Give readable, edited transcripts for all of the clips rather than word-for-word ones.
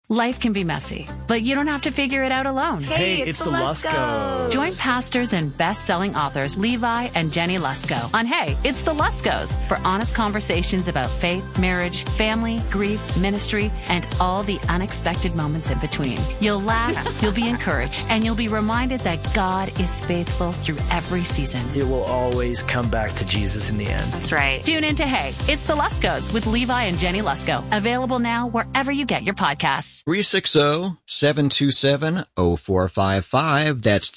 Life can be messy, but you don't have to figure it out alone. Hey, it's the Luskos. Join pastors and best-selling authors Levi and Jenny Lusko on Hey, It's the Luskos for honest conversations about faith, marriage, family, grief, ministry, and all the unexpected moments in between. You'll laugh, you'll be encouraged, and you'll be reminded that God is faithful through every season. It will always come back to Jesus in the end. That's right. Tune in to Hey, It's the Luskos with Levi and Jenny Lusko. Available now wherever you get your podcasts. 360-727-0455. That's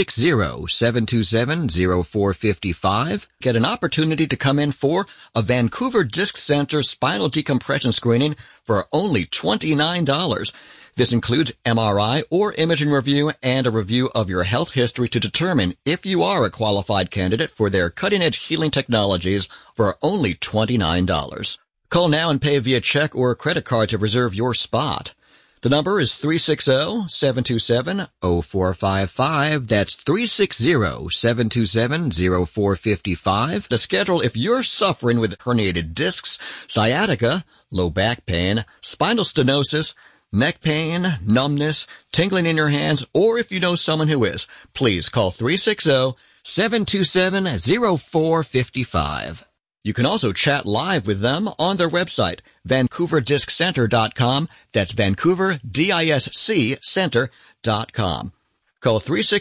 360-727-0455. Get an opportunity to come in for a Vancouver Disc Center spinal decompression screening for only $29. This includes MRI or imaging review and a review of your health history to determine if you are a qualified candidate for their cutting-edge healing technologies for only $29. Call now and pay via check or credit card to reserve your spot. The number is 360-727-0455. That's 360-727-0455. To schedule if you're suffering with herniated discs, sciatica, low back pain, spinal stenosis, neck pain, numbness, tingling in your hands, or if you know someone who is, please call 360-727-0455. You can also chat live with them on their website, VancouverDiscCenter.com. That's VancouverDiscCenter.com. Call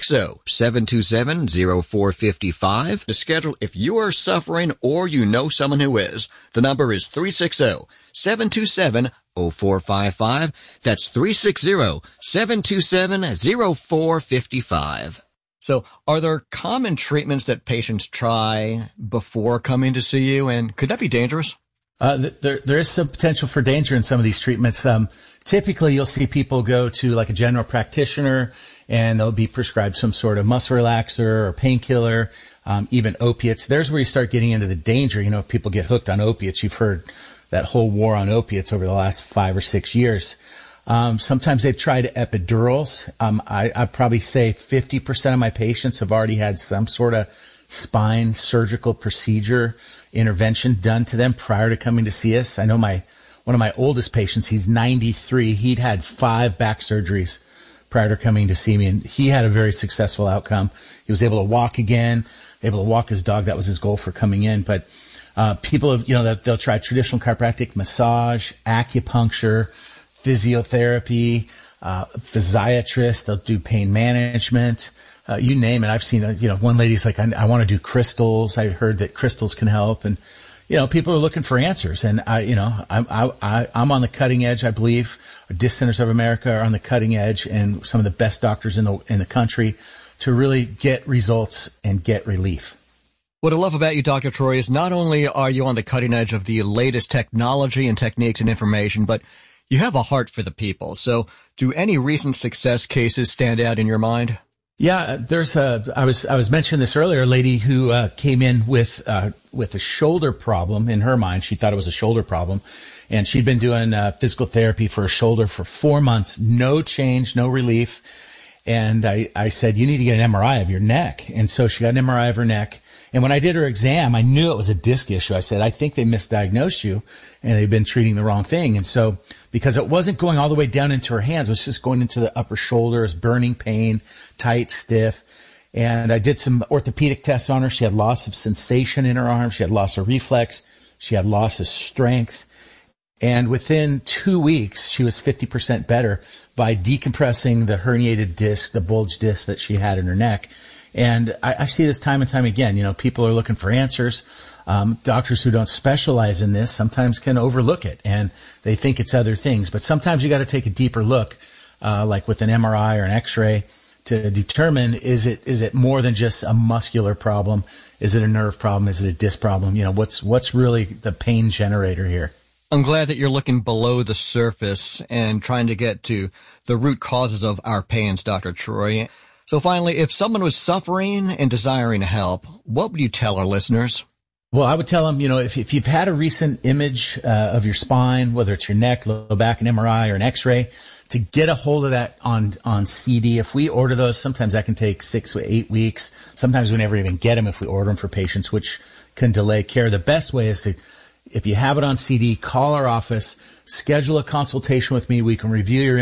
360-727-0455 to schedule if you are suffering or you know someone who is. The number is 360-727-0455. That's 360-727-0455. So are there common treatments that patients try before coming to see you, and could that be dangerous? There is some potential for danger in some of these treatments. Typically, you'll see people go to like a general practitioner, and they'll be prescribed some sort of muscle relaxer or painkiller, even opiates. There's where you start getting into the danger. You know, if people get hooked on opiates, you've heard that whole war on opiates over the last 5 or 6 years. Sometimes they've tried epidurals. I'd probably say 50% of my patients have already had some sort of spine surgical procedure intervention done to them prior to coming to see us. I know one of my oldest patients, he's 93. He'd had 5 back surgeries prior to coming to see me, and he had a very successful outcome. He was able to walk again, able to walk his dog. That was his goal for coming in. But people, they'll try traditional chiropractic, massage, acupuncture, physiotherapy, physiatrist. They'll do pain management, you name it. I've seen, one lady's like, I want to do crystals. I heard that crystals can help. And, people are looking for answers. And I'm on the cutting edge, I believe. Disc Centers of America are on the cutting edge, and some of the best doctors in the country to really get results and get relief. What I love about you, Dr. Troy, is not only are you on the cutting edge of the latest technology and techniques and information, but you have a heart for the people. So do any recent success cases stand out in your mind? Yeah, I was mentioning this earlier, a lady who came in with a shoulder problem in her mind. She thought it was a shoulder problem, and she'd been doing physical therapy for a shoulder for 4 months, no change, no relief. And I said, you need to get an MRI of your neck. And so she got an MRI of her neck. And when I did her exam, I knew it was a disc issue. I said, I think they misdiagnosed you and they've been treating the wrong thing. And so because it wasn't going all the way down into her hands, it was just going into the upper shoulders, burning pain, tight, stiff. And I did some orthopedic tests on her. She had loss of sensation in her arm. She had loss of reflex. She had loss of strength. And within 2 weeks, she was 50% better by decompressing the herniated disc, the bulge disc that she had in her neck. And I see this time and time again. People are looking for answers. Doctors who don't specialize in this sometimes can overlook it, and they think it's other things. But sometimes you got to take a deeper look, like with an MRI or an X-ray, to determine is it more than just a muscular problem? Is it a nerve problem? Is it a disc problem? What's really the pain generator here? I'm glad that you're looking below the surface and trying to get to the root causes of our pains, Dr. Troy. So finally, if someone was suffering and desiring help, what would you tell our listeners? Well, I would tell them, if you've had a recent image of your spine, whether it's your neck, low back, an MRI or an X-ray, to get a hold of that on CD. If we order those, sometimes that can take 6 to 8 weeks. Sometimes we never even get them if we order them for patients, which can delay care. The best way is to, if you have it on CD, call our office, schedule a consultation with me. We can review your